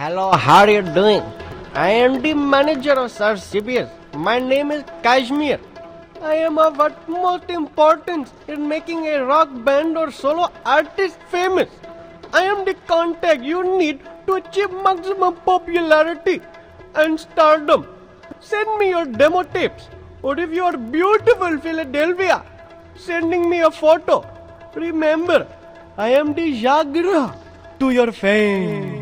Hello, how are you doing? I am the manager of Sir CBS. My name is Kashmir. I am of utmost importance in making a rock band or solo artist famous. I am the contact you need to achieve maximum popularity and stardom. Send me your demo tapes, or if you are beautiful Philadelphia, sending me a photo. Remember, I am the Jagra to your fame.